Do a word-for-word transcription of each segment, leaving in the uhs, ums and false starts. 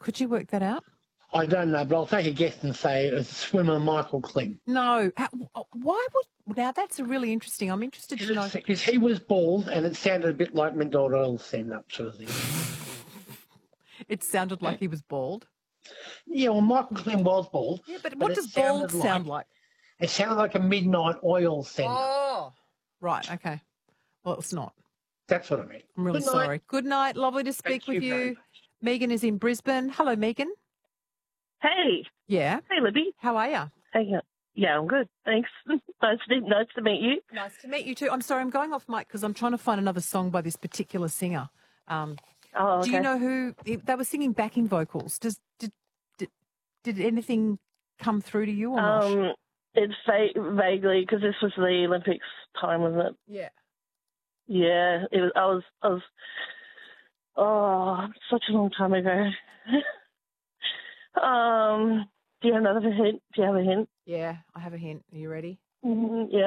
Could you work that out? I don't know, but I'll take a guess and say it was swimmer Michael Klim. No. How, why would... Now, that's a really interesting. I'm interested to know. Because he was bald and it sounded a bit like McDonald's stand-up sort of thing. It sounded like he was bald? Yeah, well, Michael Klim was bald. Yeah, but what but does bald sound like, like? It sounded like a midnight oil stand-up. Oh, right, okay. Well, it's not. That's what I mean. I'm really Good sorry. night. Good night. Lovely to speak Thank with you. you. Megan is in Brisbane. Hello, Megan. Hey. Yeah. Hey, Libby. How are you? Hey, yeah, I'm good. Thanks. nice, to, nice to meet you. Nice to meet you too. I'm sorry, I'm going off mic because I'm trying to find another song by this particular singer. Um, oh, okay. Do you know who they were singing backing vocals? Does did did, did anything come through to you or um, not? It's va- vaguely because this was the Olympics time, wasn't it? Yeah. Yeah, it was. I was. I was. Oh, such a long time ago. um, do you have another hint? Do you have a hint? Yeah, I have a hint. Are you ready? Mm-hmm, yeah.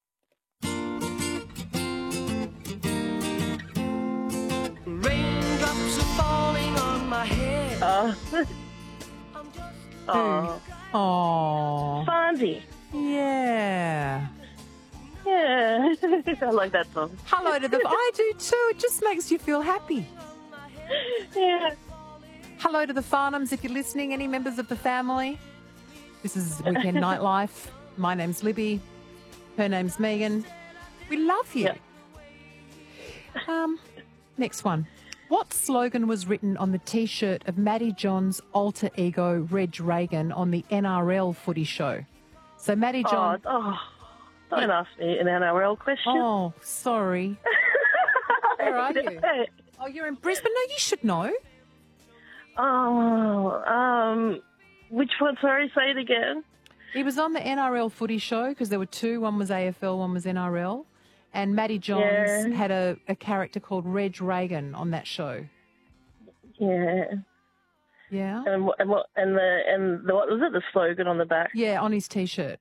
Raindrops are falling on my head. Uh, oh. Oh. Fonzie. Yeah. Yeah. I like that song. Hello to the... I do too. It just makes you feel happy. Yeah. Hello to the Farnhams if you're listening. Any members of the family? This is Weekend Nightlife. My name's Libby. Her name's Megan. We love you. Yep. Um, next one. What slogan was written on the T-shirt of Matty John's alter ego, Reg Reagan, on the N R L footy show? So Matty John... Oh, oh don't ask me an N R L question. Oh, sorry. Where are you? Oh, you're in Brisbane? No, you should know. Oh, um, which one? Sorry, say it again. He was on the N R L footy show because there were two. One was A F L, one was N R L. And Matty Johns yeah. had a, a character called Reg Reagan on that show. Yeah. Yeah. And what? And, what, and the and the what was it? The slogan on the back. Yeah, on his T-shirt.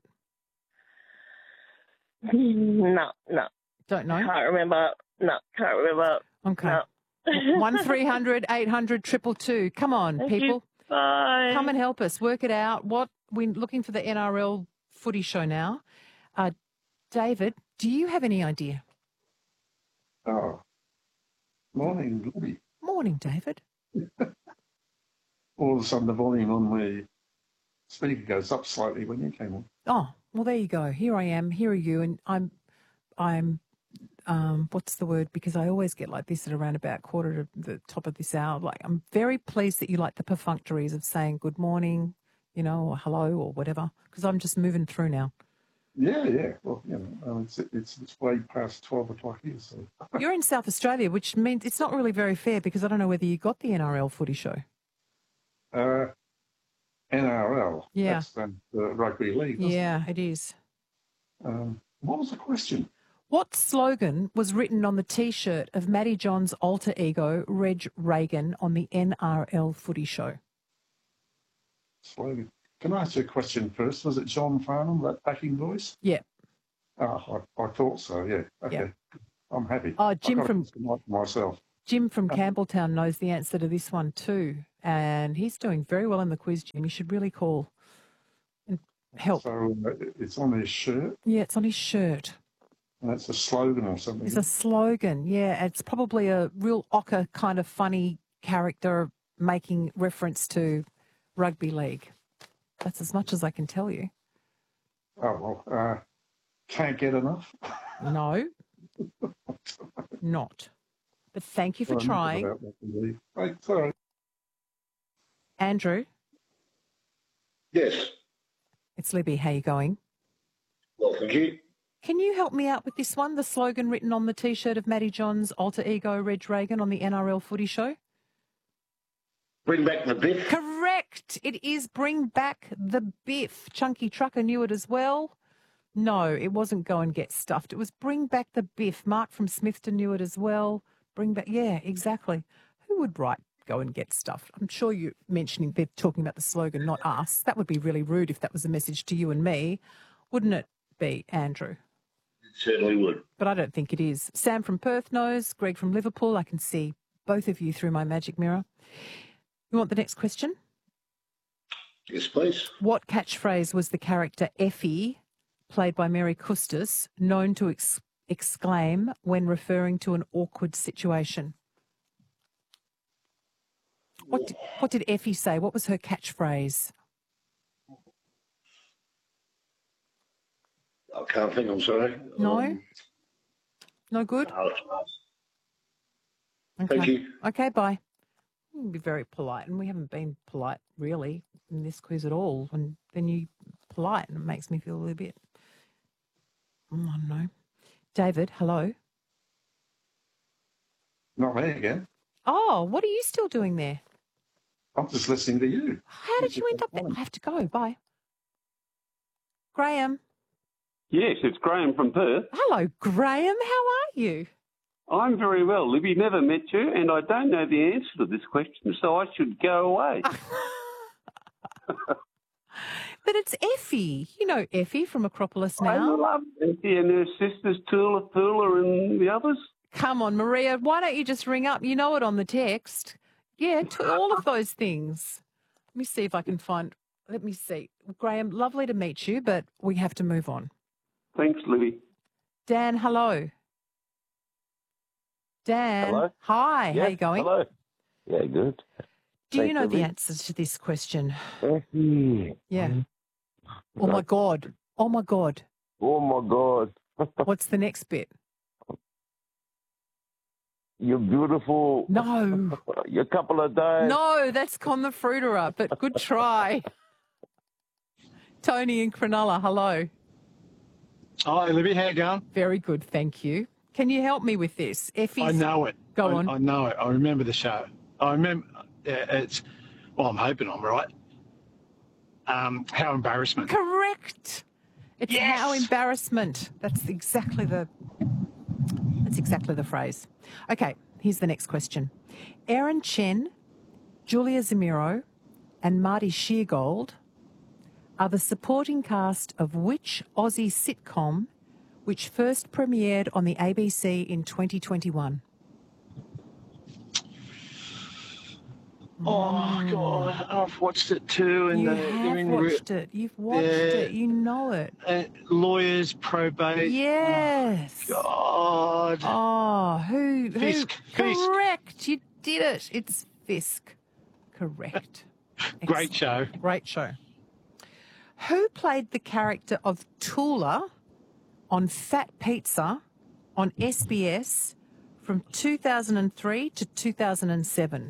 No, no. Don't know. Can't remember. No, can't remember. Okay. No. One three hundred eight hundred triple two. Come on, Thank people. You. Bye. Come and help us work it out. What we're looking for the N R L footy show now. Uh, David, do you have any idea? Oh, morning, Libby. Morning, David. All of a sudden, the volume on the speaker goes up slightly when you came on. Oh, well, there you go. Here I am. Here are you, and I'm, I'm. Um, what's the word? Because I always get like this at around about quarter to the top of this hour. Like, I'm very pleased that you like the perfunctories of saying good morning, you know, or hello or whatever, because I'm just moving through now. Yeah, yeah. Well, you know, um, it's, it's it's way past twelve o'clock here. So you're in South Australia, which means it's not really very fair because I don't know whether you got the N R L footy show. Uh, N R L. Yeah. That's the uh, rugby league. Yeah, it? it is. Um, what was the question? What slogan was written on the T-shirt of Matty John's alter ego, Reg Reagan, on the N R L footy show? Slogan. Can I ask you a question first? Was it John Farnham, that backing voice? Yeah. Oh, I, I thought so, yeah. Okay. Yeah. I'm happy. Oh, Jim I've got from myself. Jim from Campbelltown knows the answer to this one too, and he's doing very well in the quiz, Jim. You should really call and help. So uh, it's on his shirt? Yeah, it's on his shirt. And that's a slogan or something? It's a slogan, yeah. It's probably a real ochre kind of funny character making reference to rugby league. That's as much as I can tell you. Oh, well, uh, can't get enough? No, not. But thank you for well, trying. Right, sorry. Andrew? Yes. It's Libby. How are you going? Well, thank you. Can you help me out with this one? The slogan written on the T-shirt of Matty John's alter ego, Reg Reagan, on the N R L footy show? Bring back the biff. Correct. It is bring back the biff. Chunky Trucker knew it as well. No, it wasn't go and get stuffed. It was bring back the biff. Mark from Smithton knew it as well. Bring back, yeah, exactly. Who would write go and get stuffed? I'm sure you're mentioning, they're talking about the slogan, not us. That would be really rude if that was a message to you and me, wouldn't it be, Andrew? It certainly would. But I don't think it is. Sam from Perth knows, Greg from Liverpool. I can see both of you through my magic mirror. You want the next question? Yes, please. What catchphrase was the character Effie, played by Mary Custis, known to ex- exclaim when referring to an awkward situation? What did, what did Effie say? What was her catchphrase? I can't think, I'm sorry. No? Um, No good? no. Okay. Thank you. Okay, bye. We'll be very polite, and we haven't been polite, really, in this quiz at all. And then you polite, and it makes me feel a little bit, mm, I don't know. David, hello. Not me again. Oh, what are you still doing there? I'm just listening to you. How did you end up there? I have to go. Bye. Graham. Yes, it's Graham from Perth. Hello, Graham. How are you? I'm very well. Libby, never met you, and I don't know the answer to this question, so I should go away. But it's Effie. You know Effie from Acropolis I Now. love Effie and her sisters, Tula, Pula, and the others. Come on, Maria. Why don't you just ring up? You know it on the text. Yeah, to all of those things. Let me see if I can find. Let me see. Graham, lovely to meet you, but we have to move on. Thanks, Libby. Dan, hello. Dan. Hello. Hi. How Yeah, you going? Hello. Yeah, good. Do you Thanks, know the Libby. answers to this question? Effie. Yeah. Oh, my God. Oh, my God. Oh, my God. What's the next bit? You're beautiful. No. You're a couple of days. No, that's Con the Fruiterer, but good try. Tony and Cronulla, hello. Hi, Libby. How you going? Very good, thank you. Can you help me with this? Effie's... I know it. Go I, on. I know it. I remember the show. I remember. Yeah, it's. Well, I'm hoping I'm right. Um, how embarrassment. Correct. It's Yes! How embarrassment. That's exactly the. That's exactly the phrase. Okay, here's the next question. Erin Chen, Julia Zamiro, and Marty Sheargold are the supporting cast of which Aussie sitcom which first premiered on the A B C in twenty twenty-one? Oh God, I've watched it too, and You uh, they're have in re- watched it. You've watched Yeah. it. You know it. uh, lawyers, probate. Yes. God. Oh, who? who Fisk. Fisk. Correct. You did it. It's Fisk. Correct. Great show. Great show. Who played the character of Tula on Fat Pizza on S B S from two thousand three to two thousand seven?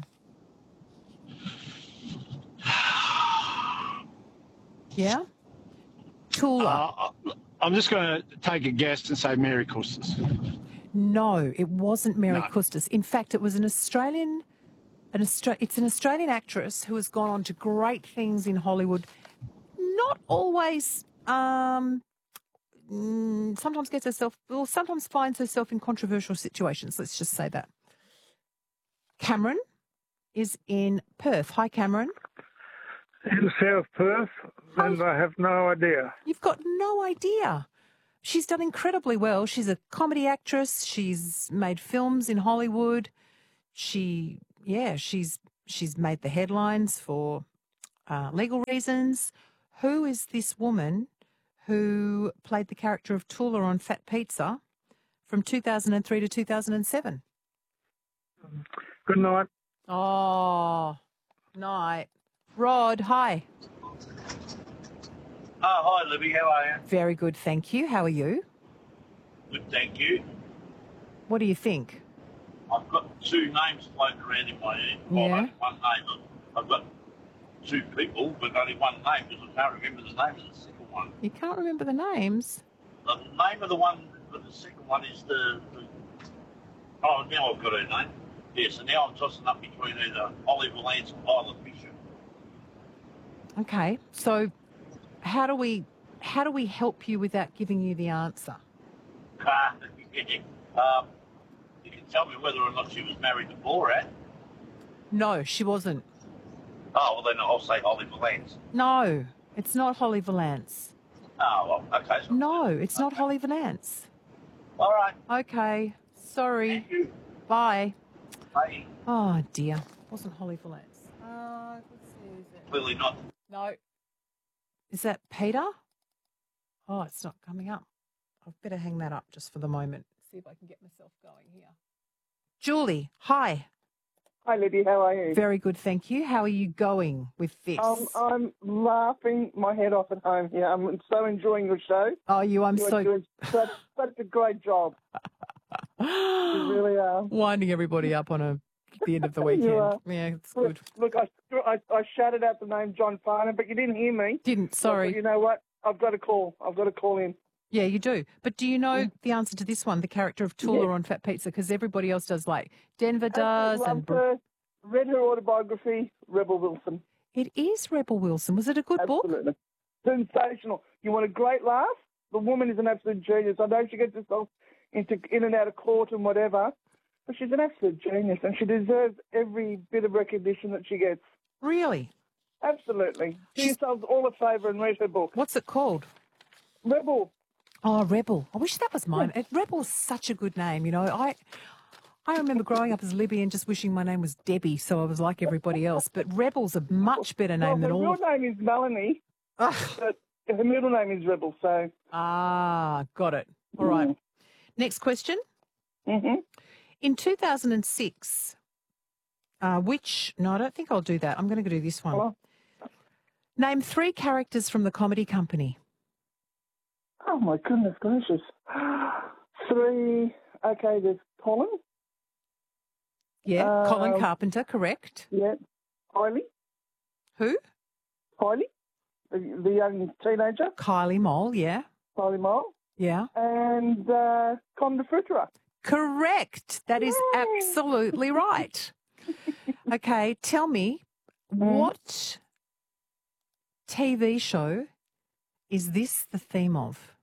Yeah? Tula. Uh, I'm just going to take a guess and say Mary Custis. No, it wasn't Mary No. Custis. In fact, it was an Australian, an Austra- it's an Australian actress who has gone on to great things in Hollywood. Not always, um, mm, sometimes gets herself, well, sometimes finds herself in controversial situations. Let's just say that. Cameron is in Perth. Hi, Cameron. In South Perth, and I have no idea. You've got no idea. She's done incredibly well. She's a comedy actress. She's made films in Hollywood. She, yeah, she's she's made the headlines for uh, legal reasons. Who is this woman who played the character of Tula on Fat Pizza from two thousand three to two thousand seven? Good night. Oh, night. Rod, hi. Oh, hi, Libby. How are you? Very good, thank you. How are you? Good, thank you. What do you think? I've got two names floating around in my head. Well, Yeah. only one name. I've got two people, but only one name because I can't remember the name of the second one. You can't remember the names. The name of the one for the second one is the. the oh, now I've got her name. Yeah, so now I'm tossing up between either Oliver Lance or Isla Fisher. Okay, so how do we how do we help you without giving you the answer? um, you can tell me whether or not she was married to Borat. No, she wasn't. Oh, well then I'll say Oliver Lance. No, it's not Holly Valance. Oh, well, okay. So No, it's not Holly Valance. all right. Okay, sorry. Thank you. Bye. Bye. Oh dear, wasn't Holly Valance. Um, let's see. Is it? Clearly not. No. Is that Peter? Oh, it's not coming up. I better hang that up just for the moment. See if I can get myself going here. Julie, hi. Hi, Libby. How are you? Very good, thank you. How are you going with this? Um, I'm laughing my head off at home here. I'm so enjoying your show. Oh, you, I'm You're so... doing such, such a great job. You really are. Winding everybody up on a the end of the You weekend. are. Yeah, it's Look, good. look I, I, I shouted out the name John Farnham, but you didn't hear me. Didn't, So, sorry. you know what? I've got to call. I've got to call in. Yeah, you do. But do you know the answer to this one, the character of Tula Yeah. on Fat Pizza? Because everybody else does, like Denver does. Loved and Br- her. Read her autobiography, Rebel Wilson. It is Rebel Wilson. Was it a good book? Absolutely. Sensational. You want a great laugh? The woman is an absolute genius. I know she gets herself into in and out of court and whatever, but she's an absolute genius and she deserves every bit of recognition that she gets. Really? Absolutely. Do yourselves all a favour and read her book. What's it called? Rebel. Oh, Rebel. I wish that was mine. It, Rebel's such a good name, you know. I I remember growing up as Libby and just wishing my name was Debbie, so I was like everybody else. But Rebel's a much better name Well, than her all real of... name is Melanie, but her middle name is Rebel, so... Ah, got it. All right. Mm. Next question. Mm-hmm. In two thousand six, uh, which... No, I don't think I'll do that. I'm going to do this one. Hello? Name three characters from the Comedy Company. Oh, my goodness gracious. Three... Okay, there's Colin. Yeah, Colin Um, Carpenter, correct. Yeah. Kylie. Who? Kylie, the, the young teenager. Kylie Mole, yeah. Kylie Mole. Yeah. And uh, Con de Fruitera. Correct. That is absolutely right. Okay, tell me, what T V show is this the theme of?